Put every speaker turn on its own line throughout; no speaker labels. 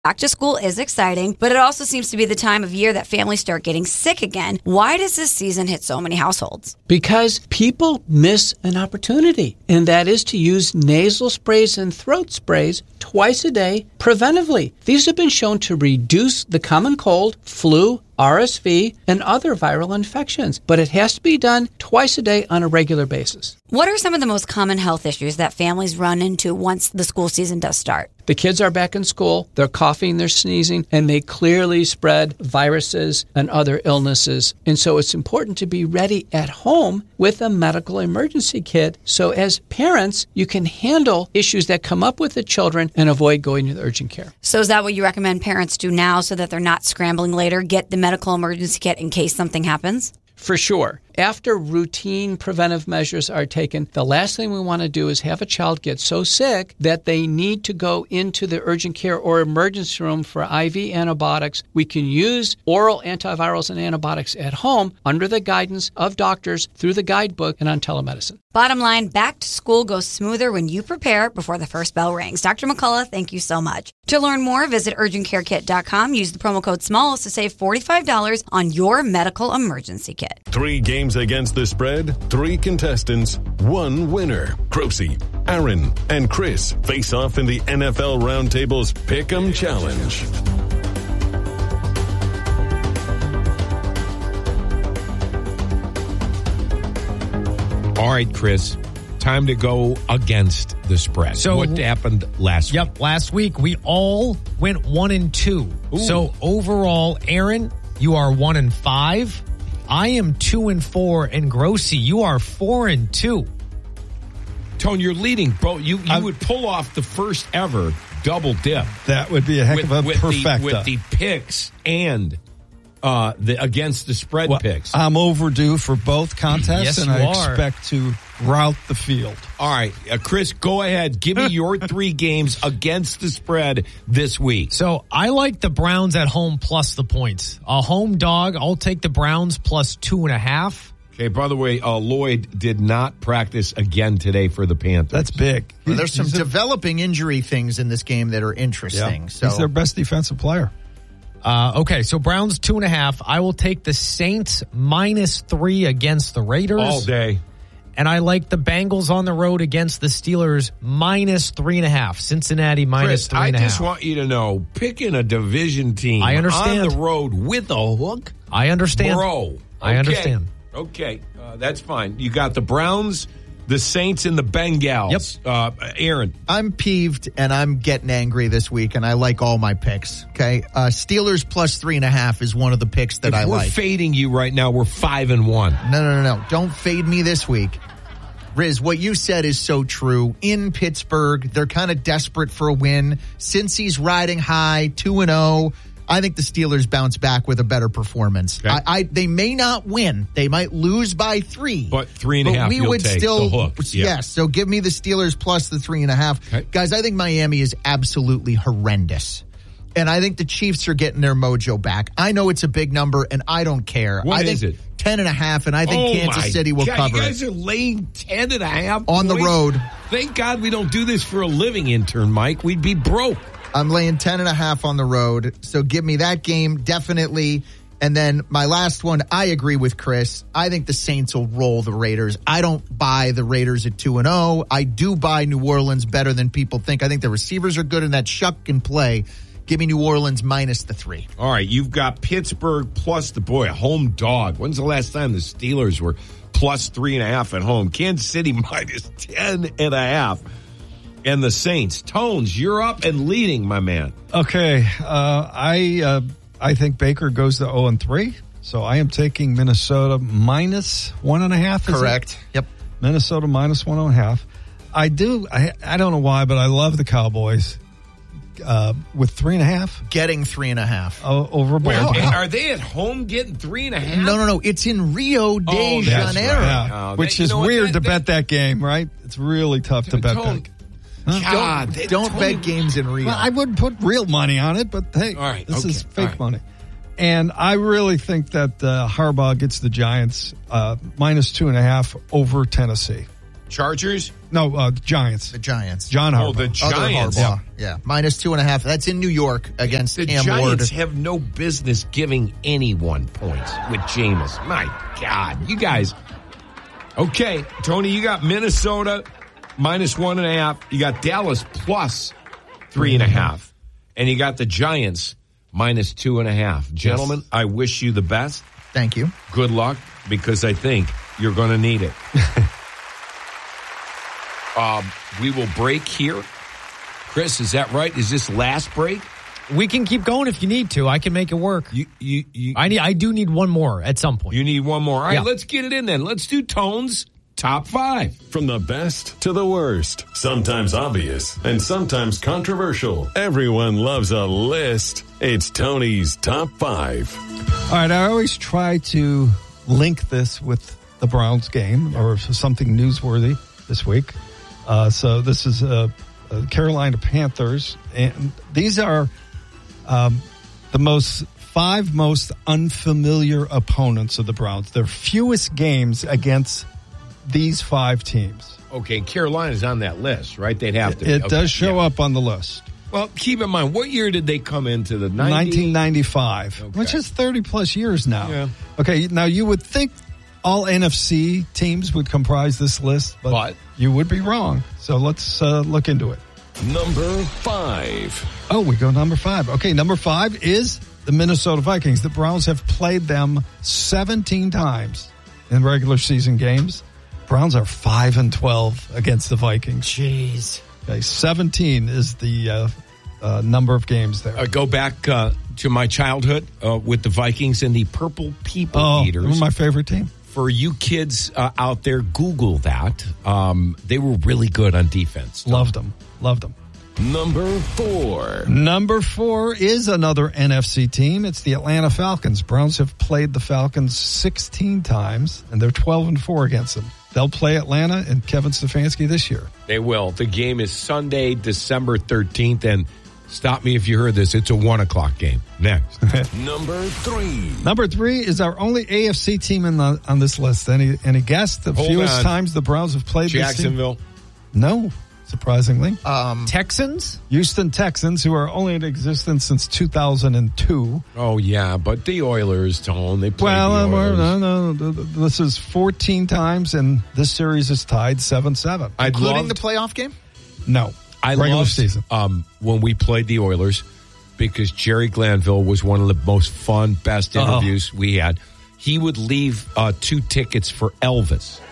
Back to school is exciting, but it also seems to be the time of year that families start getting sick again. Why does this season hit so many households?
Because people miss an opportunity, and that is to use nasal sprays and throat sprays twice a day preventively. These have been shown to reduce the common cold, flu, RSV, and other viral infections, but it has to be done twice a day on a regular basis.
What are some of the most common health issues that families run into once the school season does start?
The kids are back in school, they're coughing, they're sneezing, and they clearly spread viruses and other illnesses. And so it's important to be ready at home with a medical emergency kit. So as parents, you can handle issues that come up with the children and avoid going to the urgent care.
So is that what you recommend parents do now so that they're not scrambling later? Get the medical emergency kit in case something happens?
For sure. After routine preventive measures are taken, the last thing we want to do is have a child get so sick that they need to go into the urgent care or emergency room for IV antibiotics. We can use oral antivirals and antibiotics at home under the guidance of doctors through the guidebook and on telemedicine.
Bottom line, back to school goes smoother when you prepare before the first bell rings. Dr. McCullough, thank you so much. To learn more, visit urgentcarekit.com. Use the promo code SMALLS to save $45 on your medical emergency kit.
3 games against the spread, 3 contestants, 1 winner. Grocie, Aaron, and Chris face off in the NFL Roundtable's Pick'em Challenge.
All right, Chris, time to go against the spread. So what happened last week?
Yep, last week we all went 1-2. Ooh. So overall, Aaron, you are 1-5. I am 2-4, and Grocie, you are 4-2.
Tone, you're leading, bro. You would pull off the first ever double dip.
That would be a heck of a perfecta.
With the picks and the against the spread picks.
I'm overdue for both contests,
yes,
and I expect to rout the field.
All right, Chris, go ahead. Give me your 3 games against the spread this week.
So I like the Browns at home plus the points. A home dog, I'll take the Browns plus 2.5.
Okay, by the way, Lloyd did not practice again today for the Panthers.
That's big.
Well, there's some developing injury things in this game that are interesting.
Yeah.
So
he's their best defensive player.
Okay, so Browns 2.5. I will take the Saints -3 against the Raiders.
All day.
And I like the Bengals on the road against the Steelers -3.5. Cincinnati -3.5.
I just want you to know, picking a division team
I understand.
on the road with a hook.
I understand.
Bro. Okay.
I understand.
Okay, that's fine. You got the Browns, the Saints, and the Bengals.
Yep.
Aaron.
I'm peeved and I'm getting angry this week, and I like all my picks. Okay, Steelers plus 3.5 is one of the picks that I like.
We're fading you right now. We're 5-1.
No. Don't fade me this week. Riz, what you said is so true. In Pittsburgh, they're kind of desperate for a win. Cincy's riding high, 2-0. I think the Steelers bounce back with a better performance. Okay. They may not win. They might lose by 3.
But 3.5,
we
you'll
would
take
still,
the hook.
Yes, so give me the Steelers plus the 3.5. Okay. Guys, I think Miami is absolutely horrendous. And I think the Chiefs are getting their mojo back. I know it's a big number, and I don't care.
What is it?
10.5, and I think Kansas City will cover it.
You guys are laying 10.5
on the road.
Thank God we don't do this for a living, intern Mike. We'd be broke.
I'm laying 10.5 on the road, so give me that game, definitely. And then my last one, I agree with Chris. I think the Saints will roll the Raiders. I don't buy the Raiders at 2-0. I do buy New Orleans better than people think. I think the receivers are good and that Shuck can play. Give me New Orleans minus the 3.
All right, you've got Pittsburgh plus a home dog. When's the last time the Steelers were plus 3.5 at home? Kansas City minus 10.5. And the Saints. Tones, you're up and leading, my man.
Okay. I think Baker goes to 0-3. So I am taking Minnesota minus 1.5.
Correct. Yep.
Minnesota minus 1.5. I don't know why, but I love the Cowboys with 3.5.
Getting 3.5.
Over
Well, are they at home getting 3.5?
No. It's in Rio de Janeiro.
Right. Yeah. Which is weird to bet that game, right? It's really tough to bet that.
God,
don't bet games in Rio.
Well, I would put real money on it, but hey, this is fake money. And I really think that Harbaugh gets the Giants minus 2.5 over Tennessee.
Chargers?
No, Giants.
The Giants.
John Harbaugh.
Oh, the
Other
Giants.
Harbaugh. Yeah. -2.5. That's in New York against
The
Cam
Giants
Ward.
have no business giving anyone points with Jameis. My God, you guys. Okay, Tony, you got Minnesota -1.5. You got Dallas +3.5. And you got the Giants -2.5. Gentlemen, I wish you the best.
Thank you.
Good luck, because I think you're going to need it. We will break here. Chris, is that right? Is this last break?
We can keep going if you need to. I can make it work. I do need one more at some point.
You need one more. All right,
Yeah.
let's get it in then. Let's do Tone's Top 5.
From the best to the worst, sometimes obvious and sometimes controversial, everyone loves a list. It's Tony's Top 5.
All right, I always try to link this with the Browns game or something newsworthy this week. So this is Carolina Panthers, and these are the 5 most unfamiliar opponents of the Browns. Their fewest games against these 5 teams.
Okay, Carolina's on that list, right? They'd have to be.
It
Okay,
does show
yeah.
up on the list.
Well, keep in mind, what year did they come into the
1995,
Okay.
which is 30 plus years now.
Yeah.
Okay, now you would think all NFC teams would comprise this list, but you would be wrong. So let's look into it.
Number 5.
Oh, we go number 5. Okay, number 5 is the Minnesota Vikings. The Browns have played them 17 times in regular season games. Browns are 5-12 against the Vikings.
Jeez.
Okay, 17 is the number of games there.
Go back to my childhood with the Vikings and the Purple People Eaters.
My favorite team.
For you kids out there, Google that. They were really good on defense.
Loved them.
Number 4.
Number 4 is another NFC team. It's the Atlanta Falcons. Browns have played the Falcons 16 times, and they're 12-4 against them. They'll play Atlanta and Kevin Stefanski this year.
They will. The game is Sunday, December 13th, and stop me if you heard this. It's a 1:00 game. Next.
Number 3.
Number 3 is our only AFC team on this list. Any guess the
Hold
fewest
on.
times the Browns have played
Jacksonville.
this team? No, surprisingly.
Texans?
Houston Texans, who are only in existence since 2002.
Oh, yeah, but the Oilers, Tone, they played
Well,
the Oilers.
no. This is 14 times, and this series is tied 7-7.
Including the playoff game?
No.
I
regular
loved,
season.
when we played the Oilers, because Jerry Glanville was one of the most fun, best interviews we had. He would leave 2 tickets for Elvis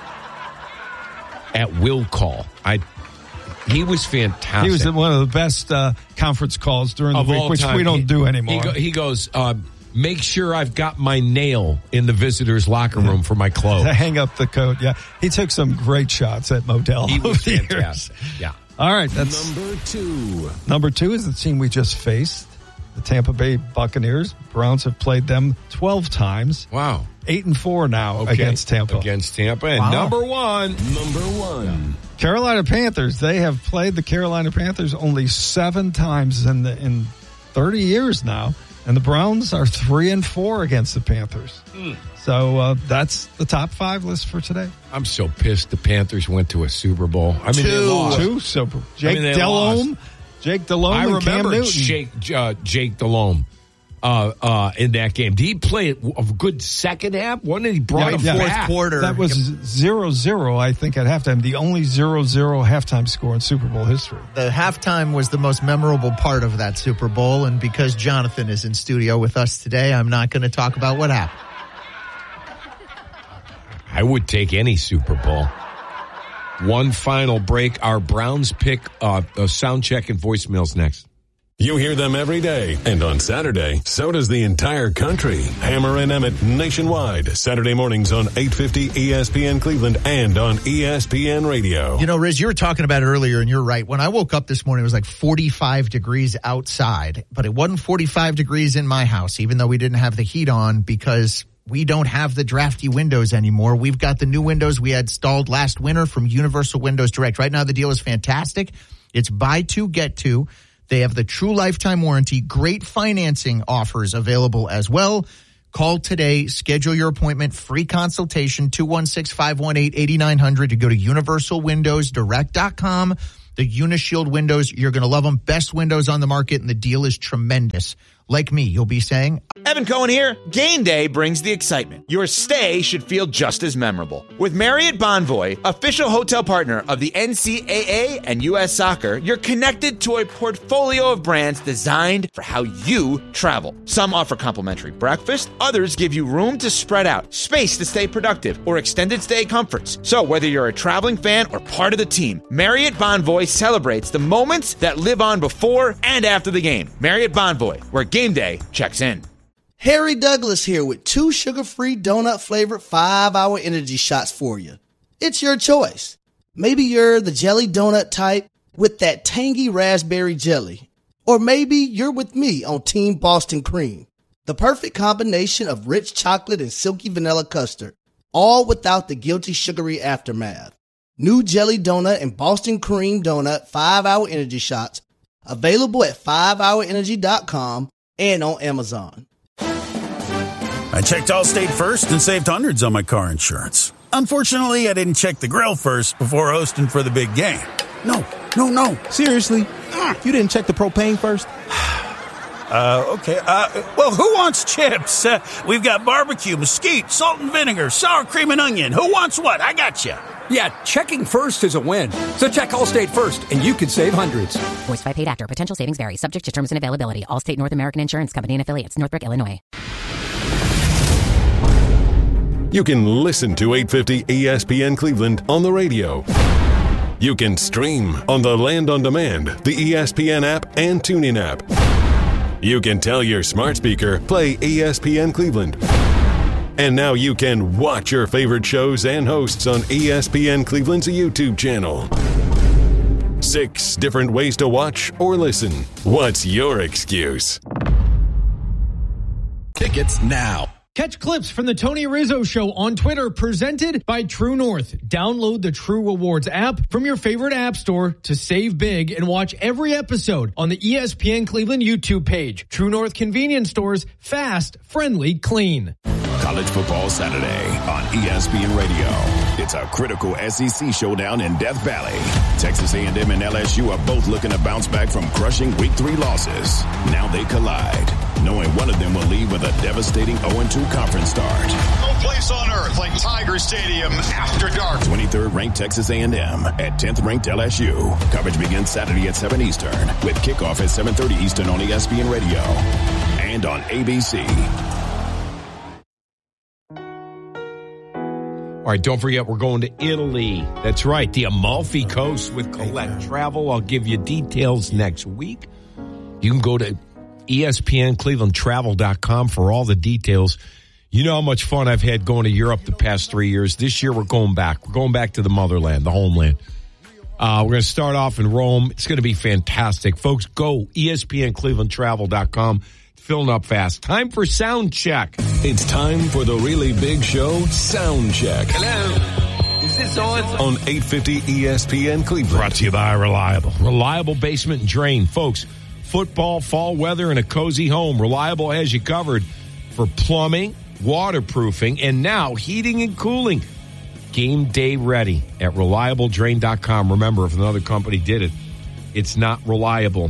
at will call. He was fantastic.
He was one of the best conference calls during the
Of
week,
all
which
time.
we don't do anymore.
He goes, make sure I've got my nail in the visitors' locker room for my clothes.
To hang up the coat, yeah. He took some great shots at Modell.
He was
over the years.
fantastic. Yeah.
All right, that's
Number 2.
number 2 is the team we just faced, the Tampa Bay Buccaneers. Browns have played them 12 times.
Wow.
8-4 now
Okay.
against Tampa.
Against Tampa. And
Wow.
number 1.
Number 1.
Carolina Panthers. They have played the Carolina Panthers only 7 times in 30 years now, and the Browns are 3-4 against the Panthers. So that's the top 5 list for today.
I'm so pissed the Panthers went to a Super Bowl. I mean, they lost.
2 Super. Jake
they
Delhomme. Jake Delhomme
I
and Cam
remember
Newton.
Jake Delhomme in that game. Did he play a good second half? Wasn't he brought
Yeah,
him
yeah.
back?
Quarter.
That was 0-0, I think, at halftime. The only 0-0 halftime score in Super Bowl history.
The halftime was the most memorable part of that Super Bowl, and because Jonathan is in studio with us today, I'm not going to talk about what happened.
I would take any Super Bowl. One final break. Our Browns pick a sound check and voicemails next.
You hear them every day, and on Saturday, so does the entire country. Hammer and Emmett nationwide, Saturday mornings on 850 ESPN Cleveland and on ESPN Radio.
You know, Riz, you were talking about it earlier, and you're right. When I woke up this morning, it was like 45 degrees outside, but it wasn't 45 degrees in my house, even though we didn't have the heat on, because we don't have the drafty windows anymore. We've got the new windows we had installed last winter from Universal Windows Direct. Right now, the deal is fantastic. It's buy 2, get 2. They have the true lifetime warranty, great financing offers available as well. Call today, schedule your appointment, free consultation, 216-518-8900 to go to universalwindowsdirect.com. The Unishield windows, you're going to love them. Best windows on the market, and the deal is tremendous. Like me, you'll be saying,
Evan Cohen here. Game day brings the excitement. Your stay should feel just as memorable. With Marriott Bonvoy, official hotel partner of the NCAA and U.S. Soccer, you're connected to a portfolio of brands designed for how you travel. Some offer complimentary breakfast, others give you room to spread out, space to stay productive, or extended stay comforts. So whether you're a traveling fan or part of the team, Marriott Bonvoy celebrates the moments that live on before and after the game. Marriott Bonvoy, where game day checks in.
Harry Douglas here with 2 sugar-free donut-flavored 5-hour energy shots for you. It's your choice. Maybe you're the jelly donut type with that tangy raspberry jelly. Or maybe you're with me on Team Boston Cream. The perfect combination of rich chocolate and silky vanilla custard, all without the guilty sugary aftermath. New jelly donut and Boston Cream donut 5-hour energy shots available at 5hourenergy.com and on Amazon.
I checked Allstate first and saved hundreds on my car insurance. Unfortunately, I didn't check the grill first before hosting for the big game. No.
Seriously? You didn't check the propane first?
Okay. Well, who wants chips? We've got barbecue, mesquite, salt and vinegar, sour cream and onion. Who wants what? I got you.
Yeah, checking first is a win. So check Allstate first, and you could save hundreds.
Voiced by paid actor. Potential savings vary. Subject to terms and availability. Allstate North American Insurance Company and affiliates. Northbrook, Illinois.
You can listen to 850 ESPN Cleveland on the radio. You can stream on the Land on Demand, the ESPN app, and TuneIn app. You can tell your smart speaker, play ESPN Cleveland. And now you can watch your favorite shows and hosts on ESPN Cleveland's YouTube channel. 6 different ways to watch or listen. What's your excuse?
Tickets now.
Catch clips from the Tony Rizzo Show on Twitter, presented by True North. Download the True Rewards app from your favorite app store to save big and watch every episode on the ESPN Cleveland YouTube page. True North convenience stores, fast, friendly, clean.
College football Saturday on ESPN Radio. It's a critical SEC showdown in Death Valley. Texas A&M and LSU are both looking to bounce back from crushing Week 3 losses. Now they collide, knowing one of them will leave with a devastating 0-2 conference start.
No place on earth like Tiger Stadium after dark.
23rd ranked Texas A&M at 10th ranked LSU. Coverage begins Saturday at 7 Eastern with kickoff at 7:30 Eastern on ESPN Radio and on ABC.
All right, don't forget, we're going to Italy. That's right, the Amalfi Coast with Colette Travel. I'll give you details next week. You can go to ESPNClevelandTravel.com for all the details. You know how much fun I've had going to Europe the past 3 years. This year, we're going back. We're going back to the motherland, the homeland. We're going to start off in Rome. It's going to be fantastic. Folks, go ESPNClevelandTravel.com. Filling up fast. Time for Sound Check.
It's time for the really big show, Sound Check.
Hello. Is this
on 850 ESPN Cleveland?
Brought to you by Reliable. Reliable Basement and Drain. Folks, football, fall weather, and a cozy home. Reliable has you covered for plumbing, waterproofing, and now heating and cooling. Game day ready at ReliableDrain.com. Remember, if another company did it, it's not reliable.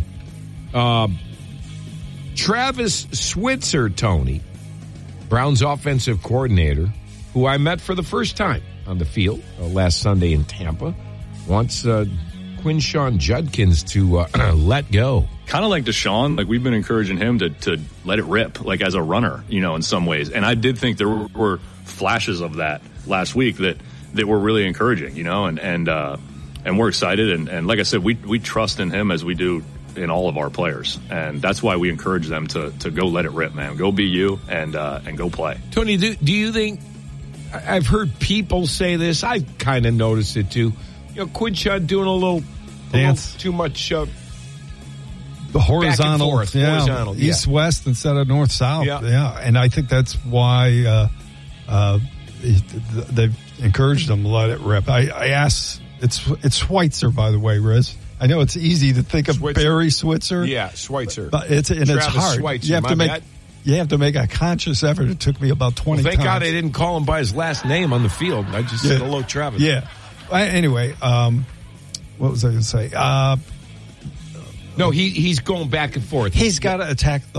Travis Switzer, Tony, Brown's offensive coordinator, who I met for the first time on the field last Sunday in Tampa, wants Quinshawn Judkins to let go.
Kind of like Deshaun, like we've been encouraging him to let it rip, like as a runner, you know, in some ways. And I did think there were flashes of that last week that were really encouraging, you know, and we're excited. And like I said, we trust in him as we do in all of our players, and that's why we encourage them to go let it rip, man. Go be you and go play.
Tony, do you think, I've heard people say this, I kind of noticed it too, you know, Quinshawn doing a little too much
the horizontal,
horizontal,
east-west instead of north-south. Yeah, and I think that's why they've encouraged them to let it rip. I asked, it's Schweitzer, by the way, Riz. I know it's easy to think of Barry Switzer.
Yeah, Schweitzer.
But it's hard.
Schweitzer,
you have to make You have to make a conscious effort. It took me about 20
Thank
times.
God I didn't call him by his last name on the field. I just said hello, Travis.
Yeah. Anyway, what was I going to say?
No, he's going back and forth.
He's got to attack the